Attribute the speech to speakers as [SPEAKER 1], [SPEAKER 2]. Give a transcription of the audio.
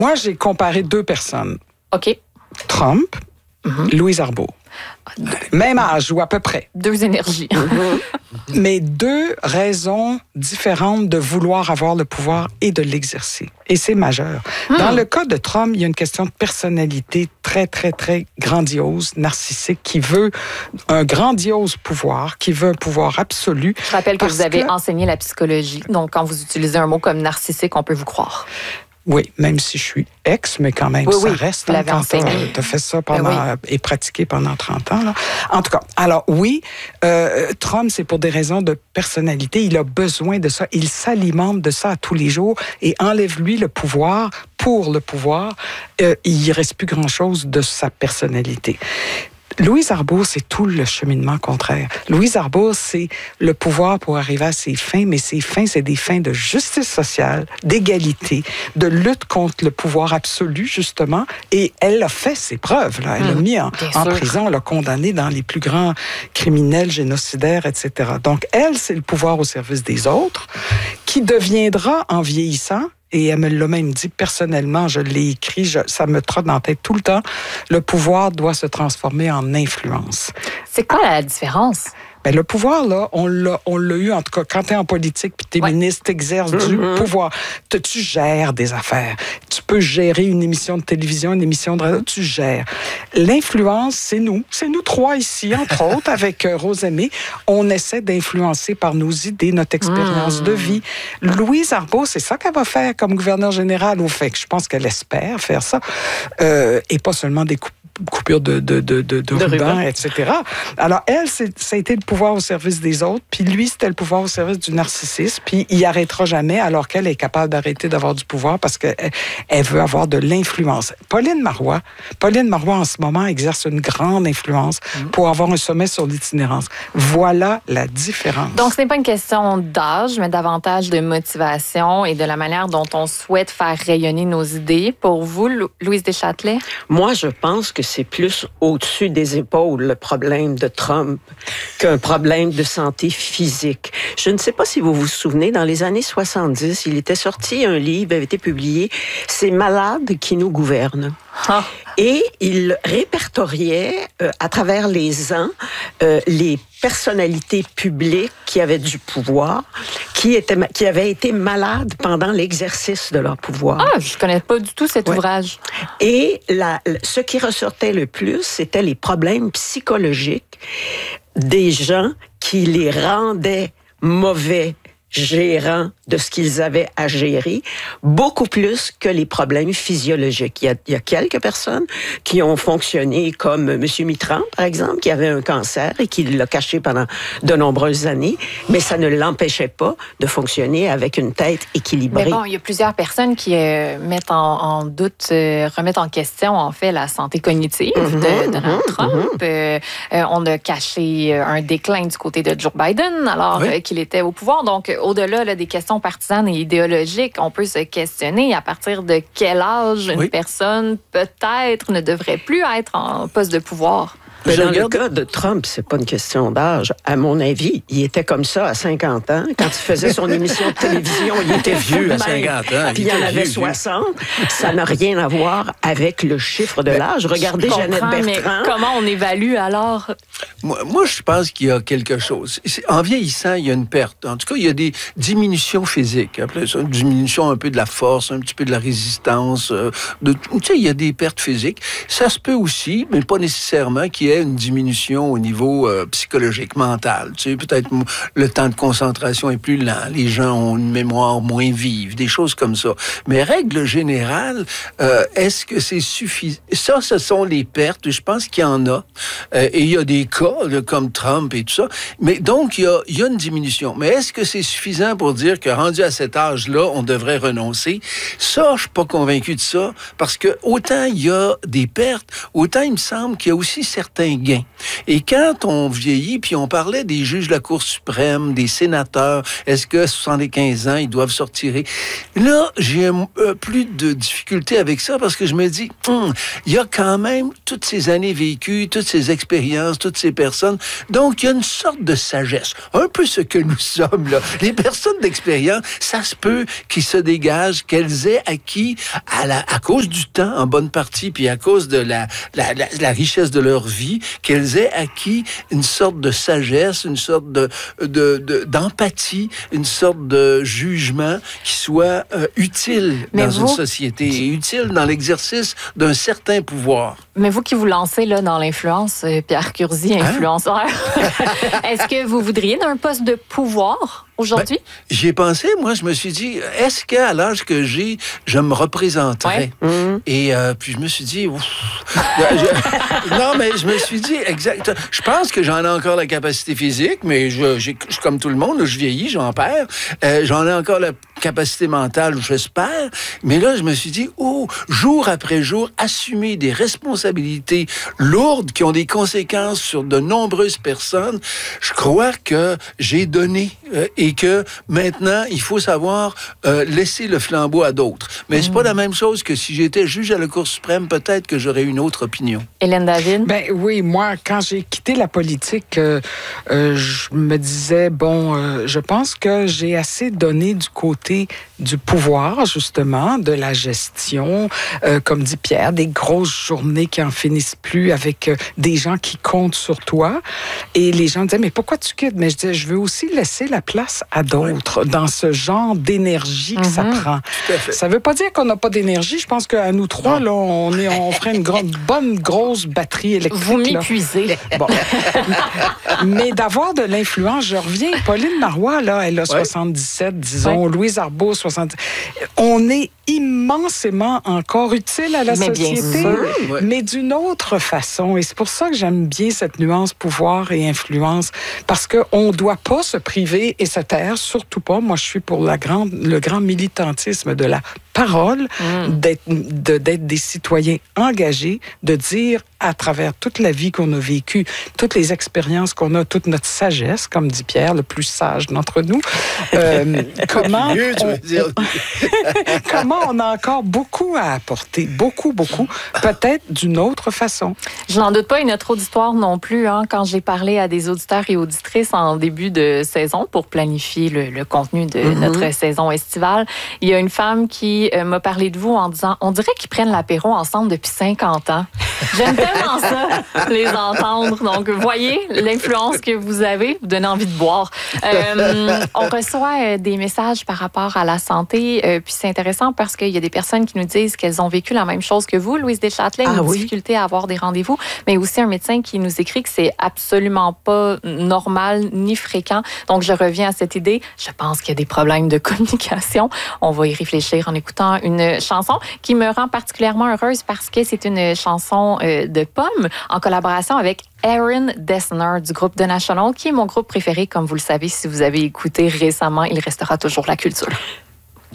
[SPEAKER 1] Moi, j'ai comparé 2 personnes.
[SPEAKER 2] OK.
[SPEAKER 1] Trump, Louise Arbour. Même âge, ou à peu près.
[SPEAKER 2] 2 énergies.
[SPEAKER 1] Mais 2 raisons différentes de vouloir avoir le pouvoir et de l'exercer. Et c'est majeur. Dans le cas de Trump, il y a une question de personnalité très, très, très grandiose, narcissique, qui veut un grandiose pouvoir, qui veut un pouvoir absolu.
[SPEAKER 2] Je rappelle que vous avez enseigné la psychologie. Donc, quand vous utilisez un mot comme narcissique, on peut vous croire.
[SPEAKER 1] Oui, même si je suis ex, mais quand même, ça reste.
[SPEAKER 2] Vous l'avez enseigné.
[SPEAKER 1] Tu as fait ça pendant, et pratiqué pendant 30 ans. Là. En tout cas, alors oui, Trump, c'est pour des raisons de personnalité. Il a besoin de ça. Il s'alimente de ça à tous les jours et enlève-lui le pouvoir. Pour le pouvoir, il ne reste plus grand-chose de sa personnalité. Louise Arbour, c'est tout le cheminement contraire. Louise Arbour, c'est le pouvoir pour arriver à ses fins, mais ses fins, c'est des fins de justice sociale, d'égalité, de lutte contre le pouvoir absolu, justement. Et elle a fait ses preuves. Là. Elle a mis en prison, elle a condamné dans les plus grands criminels, génocidaires, etc. Donc, elle, c'est le pouvoir au service des autres, qui deviendra, en vieillissant, et elle me l'a même dit personnellement, je l'ai écrit, ça me trotte dans la tête tout le temps, le pouvoir doit se transformer en influence.
[SPEAKER 2] C'est quoi la différence?
[SPEAKER 1] Ben, le pouvoir, là, on l'a eu, en tout cas, quand tu es en politique puis tu es ministre, tu exerces du pouvoir. Tu gères des affaires. Tu peux gérer une émission de télévision, une émission de radio, tu gères. L'influence, c'est nous. C'est nous 3 ici, entre autres, avec Rosemée. On essaie d'influencer par nos idées, notre expérience de vie. Louise Arbour, c'est ça qu'elle va faire comme gouverneur général, au fait que je pense qu'elle espère faire ça. Et pas seulement des coupures de ruban, etc. Alors, elle, ça a été le pouvoir au service des autres, puis lui, c'était le pouvoir au service du narcissisme, puis il arrêtera jamais, alors qu'elle est capable d'arrêter d'avoir du pouvoir parce qu'elle veut avoir de l'influence. Pauline Marois, en ce moment, exerce une grande influence pour avoir un sommet sur l'itinérance. Voilà la différence.
[SPEAKER 2] Donc, ce n'est pas une question d'âge, mais davantage de motivation et de la manière dont on souhaite faire rayonner nos idées. Pour vous, Louise Deschâtelet?
[SPEAKER 3] Moi, je pense que c'est plus au-dessus des épaules le problème de Trump qu'un problème de santé physique. Je ne sais pas si vous vous souvenez, dans les années 70, il était sorti un livre, avait été publié, « Ces malades qui nous gouvernent ». Et il répertoriait à travers les ans les personnalités publiques qui avaient du pouvoir, qui avaient été malades pendant l'exercice de leur pouvoir.
[SPEAKER 2] Ah, je connais pas du tout cet ouvrage.
[SPEAKER 3] Et ce qui ressortait le plus, c'était les problèmes psychologiques des gens qui les rendaient mauvais gérants de ce qu'ils avaient à gérer, beaucoup plus que les problèmes physiologiques. Il y a quelques personnes qui ont fonctionné comme M. Mitterrand, par exemple, qui avait un cancer et qui l'a caché pendant de nombreuses années, mais ça ne l'empêchait pas de fonctionner avec une tête équilibrée.
[SPEAKER 2] Mais bon, il y a plusieurs personnes qui mettent en doute, remettent en question, en fait, la santé cognitive de Donald Trump. On a caché un déclin du côté de Joe Biden, alors qu'il était au pouvoir. Donc, au-delà là, des questions partisanes et idéologiques, on peut se questionner à partir de quel âge une personne peut-être ne devrait plus être en poste de pouvoir.
[SPEAKER 3] Mais dans le cas de Trump, c'est pas une question d'âge. À mon avis, il était comme ça à 50 ans. Quand il faisait son émission de télévision, il était vieux
[SPEAKER 4] à 50 ans.
[SPEAKER 3] Puis il en avait 60. Ça n'a rien à voir avec le chiffre de l'âge. Regardez Jeannette Bertrand.
[SPEAKER 2] Mais comment on évalue alors?
[SPEAKER 4] Moi, je pense qu'il y a quelque chose. En vieillissant, il y a une perte. En tout cas, il y a des diminutions physiques. Après ça, une diminution un peu de la force, un petit peu de la résistance. Tu sais, il y a des pertes physiques. Ça se peut aussi, mais pas nécessairement, qu'il y ait une diminution au niveau psychologique, mental. Tu sais, peut-être le temps de concentration est plus lent, les gens ont une mémoire moins vive, des choses comme ça. Mais règle générale, est-ce que c'est suffisant? Ça, ce sont les pertes. Je pense qu'il y en a. Et il y a des cas, là, comme Trump et tout ça. Mais donc, il y a une diminution. Mais est-ce que c'est suffisant pour dire que rendu à cet âge-là, on devrait renoncer? Ça, je suis pas convaincu de ça. Parce que autant il y a des pertes, autant il me semble qu'il y a aussi certains certain gain. Et quand on vieillit, puis on parlait des juges de la Cour suprême, des sénateurs, est-ce que 75 ans, ils doivent se retirer? Là, j'ai plus de difficultés avec ça parce que je me dis, il y a quand même toutes ces années vécues, toutes ces expériences, toutes ces personnes. Donc, il y a une sorte de sagesse. Un peu ce que nous sommes, là. Les personnes d'expérience, ça se peut qu'ils se dégagent, qu'elles aient acquis à cause du temps, en bonne partie, puis à cause de la richesse de leur vie, qu'elles aient acquis une sorte de sagesse, une sorte d'empathie, une sorte de jugement qui soit utile dans une société et utile dans l'exercice d'un certain pouvoir.
[SPEAKER 2] Mais vous qui vous lancez là, dans l'influence, Pierre Curzi, influenceur, est-ce que vous voudriez d'un poste de pouvoir aujourd'hui?
[SPEAKER 4] J'y ai pensé, moi, je me suis dit, est-ce qu'à l'âge que j'ai, je me représenterais? Et puis je me suis dit, non, mais je me suis dit, exact. Je pense que j'en ai encore la capacité physique, mais je comme tout le monde, là, je vieillis, j'en perds. J'en ai encore la capacité mentale, j'espère. Mais là, je me suis dit, jour après jour, assumer des responsabilités lourdes qui ont des conséquences sur de nombreuses personnes, je crois que j'ai donné et que maintenant, il faut savoir laisser le flambeau à d'autres. Mais c'est pas la même chose que si j'étais juge à la Cour suprême, peut-être que j'aurais une autre opinion.
[SPEAKER 2] Hélène David?
[SPEAKER 1] Ben oui, moi, quand j'ai quitté la politique, je me disais, je pense que j'ai assez donné du côté du pouvoir, justement, de la gestion, comme dit Pierre, des grosses journées qui en finissent plus avec des gens qui comptent sur toi. Et les gens disaient, mais pourquoi tu quittes? Mais je disais, je veux aussi laisser la place à d'autres dans ce genre d'énergie que ça prend. Ça veut pas dire qu'on n'a pas d'énergie. Je pense qu'à nous trois, là, on ferait une bonne grosse batterie électrique.
[SPEAKER 2] Vous m'épuisez.
[SPEAKER 1] Bon. Mais d'avoir de l'influence, je reviens. Pauline Marois, là, elle a 77, disons. Louise Arbault, 70. On est immensément encore utile à la société, mais d'une autre façon. Et c'est pour ça que j'aime bien cette nuance pouvoir et influence, parce qu'on ne doit pas se priver et se taire, surtout pas. Moi, je suis pour le grand militantisme de la parole, d'être des citoyens engagés, de dire à travers toute la vie qu'on a vécue, toutes les expériences qu'on a, toute notre sagesse, comme dit Pierre, le plus sage d'entre nous, comment on a encore beaucoup à apporter, beaucoup, peut-être d'une autre façon.
[SPEAKER 2] Je n'en doute pas, et notre auditoire non plus. Quand j'ai parlé à des auditeurs et auditrices en début de saison pour planifier le contenu de notre saison estivale, il y a une femme qui m'a parlé de vous en disant, on dirait qu'ils prennent l'apéro ensemble depuis 50 ans. J'aime tellement ça, les entendre. Donc, voyez l'influence que vous avez, vous donnez envie de boire. On reçoit des messages par rapport à la santé, puis c'est intéressant parce qu'il y a des personnes qui nous disent qu'elles ont vécu la même chose que vous, Louise Deschâtelet, une difficulté à avoir des rendez-vous, mais aussi un médecin qui nous écrit que c'est absolument pas normal ni fréquent. Donc, je reviens à cette idée. Je pense qu'il y a des problèmes de communication. On va y réfléchir en écoutant une chanson qui me rend particulièrement heureuse parce que c'est une chanson de Pomme en collaboration avec Aaron Dessner du groupe The National, qui est mon groupe préféré, comme vous le savez si vous avez écouté récemment. Il restera toujours la culture.